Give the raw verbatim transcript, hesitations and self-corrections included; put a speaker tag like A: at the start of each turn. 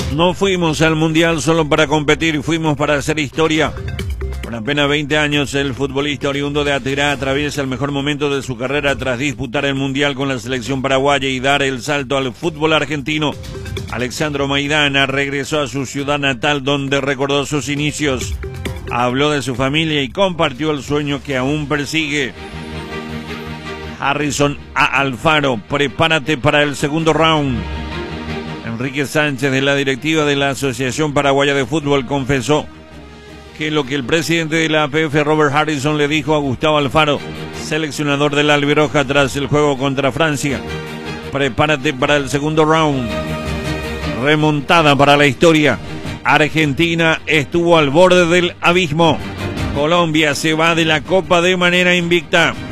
A: No fuimos al Mundial solo para competir, fuimos para hacer historia. Con apenas veinte años, el futbolista oriundo de Atirá atraviesa el mejor momento de su carrera tras disputar el Mundial con la selección paraguaya y dar el salto al fútbol argentino. Alexandro Maidana regresó a su ciudad natal donde recordó sus inicios. Habló de su familia y compartió el sueño que aún persigue. Harrison A. Alfaro, prepárate para el segundo round. Enrique Sánchez, de la directiva de la Asociación Paraguaya de Fútbol, confesó que lo que el presidente de la A P F, Robert Harrison, le dijo a Gustavo Alfaro, seleccionador de la Albiroja tras el juego contra Francia: prepárate para el segundo round. Remontada para la historia. Argentina estuvo al borde del abismo. Colombia se va de la Copa de manera invicta.